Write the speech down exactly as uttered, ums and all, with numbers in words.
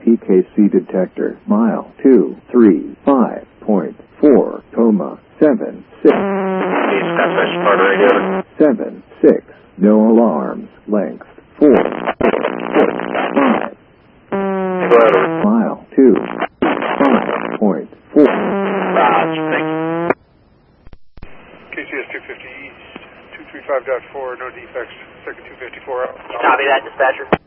P K C detector. Mile two three five point four, comma, seven six. seven six. No alarms. Length four point five. Mile two five point four. K C S two fifty East, two three five point four, no defects, second two fifty-four out. Copy that, dispatcher.